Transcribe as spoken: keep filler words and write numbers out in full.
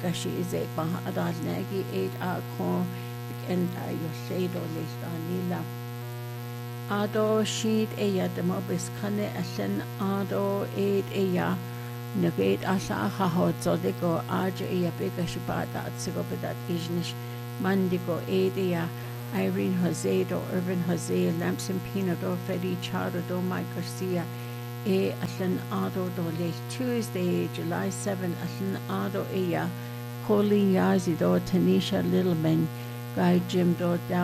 gashi is a bah adal nagi eight a con and I your shade or list anila. Ado sheet eya the mobis kane ashen ado eight eya negate asa hahot so they go aja eya bega shibata at sigopadat ishnish mandigo eight eya Irene Jose do Irvin Jose Lamson Pino do Freddie Charo do Mike Garcia e ashen ado do late Tuesday July seventh ashen ado eya Colleen Yazi do Tanisha Littleman Guy Jim do down